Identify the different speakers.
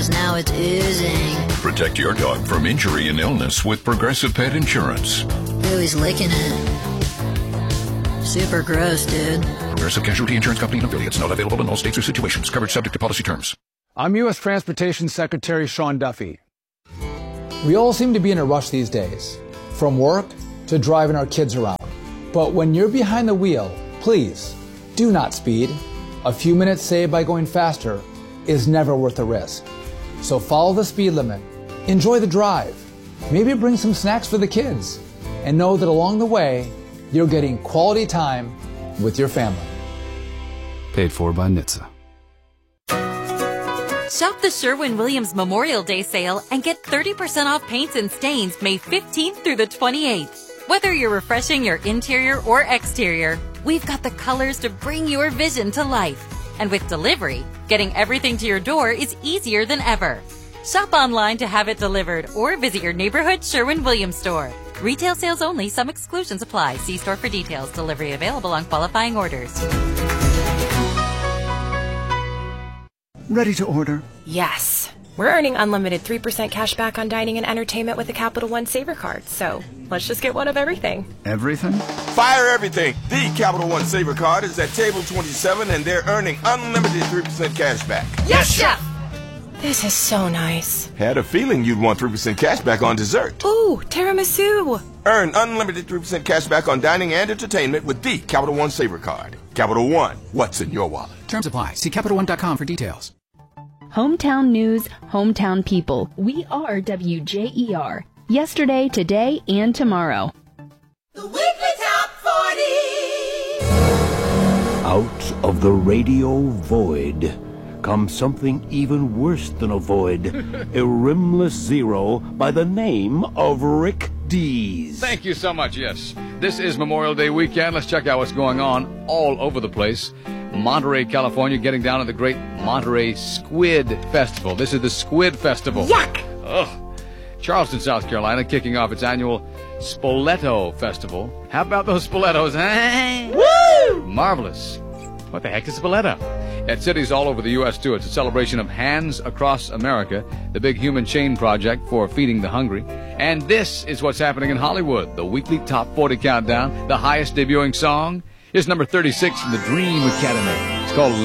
Speaker 1: Now it's oozing.
Speaker 2: Protect your dog from injury and illness with Progressive Pet Insurance.
Speaker 1: Ooh, he's licking it. Super gross, dude.
Speaker 2: Progressive Casualty Insurance Company and affiliates. Not available in all states or situations. Coverage subject to policy terms.
Speaker 3: I'm U.S. Transportation Secretary Sean Duffy. We all seem to be in a rush these days, from work to driving our kids around. But when you're behind the wheel, please do not speed. A few minutes saved by going faster is never worth the risk. So follow the speed limit, enjoy the drive, maybe bring some snacks for the kids, and know that along the way, you're getting quality time with your family.
Speaker 4: Paid for by NHTSA.
Speaker 5: Shop the Sherwin-Williams Memorial Day sale and get 30% off paints and stains May 15th through the 28th. Whether you're refreshing your interior or exterior, we've got the colors to bring your vision to life. And with delivery, getting everything to your door is easier than ever. Shop online to have it delivered or visit your neighborhood Sherwin-Williams store. Retail sales only. Some exclusions apply. See store for details. Delivery available on qualifying orders.
Speaker 6: Ready to order?
Speaker 7: Yes. We're earning unlimited 3% cash back on dining and entertainment with the Capital One Saver Card, so let's just get one of everything.
Speaker 6: Everything?
Speaker 8: Fire everything! The Capital One Saver Card is at table 27 and they're earning unlimited 3% cash back.
Speaker 7: Yes, Chef! This is so nice.
Speaker 8: Had a feeling you'd want 3% cash back on dessert.
Speaker 7: Ooh, tiramisu!
Speaker 8: Earn unlimited 3% cash back on dining and entertainment with the Capital One Saver Card. Capital One, what's in your wallet?
Speaker 4: Terms apply. See CapitalOne.com for details.
Speaker 9: Hometown news, hometown people. We are WJER. Yesterday, today, and tomorrow.
Speaker 10: The weekly top 40.
Speaker 11: Out of the radio void comes something even worse than a void. A rimless zero by the name of Rick Dees.
Speaker 12: Thank you so much, yes. This is Memorial Day weekend. Let's check out what's going on all over the place. Monterey, California, getting down to the great Monterey Squid Festival. This is the Squid Festival.
Speaker 7: Yuck!
Speaker 12: Ugh. Charleston, South Carolina, kicking off its annual Spoleto Festival. How about those Spoletos, huh?
Speaker 7: Woo!
Speaker 12: Marvelous. What the heck is Spoleto? At cities all over the U.S., too. It's a celebration of Hands Across America, the big human chain project for feeding the hungry. And this is what's happening in Hollywood. The weekly Top 40 Countdown, the highest debuting song, is number 36 in the Dream Academy. It's called